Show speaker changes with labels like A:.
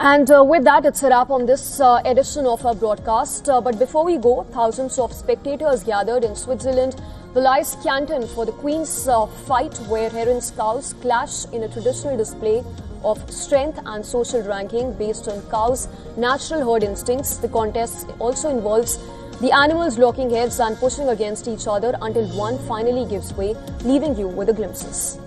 A: And with that, it's a wrap on this edition of our broadcast. But before we go, thousands of spectators gathered in Switzerland, Valais Canton for the Queen's fight, where Heron's cows clash in a traditional display of strength and social ranking based on cows' natural herd instincts. The contest also involves the animals locking heads and pushing against each other until one finally gives way, leaving you with the glimpses.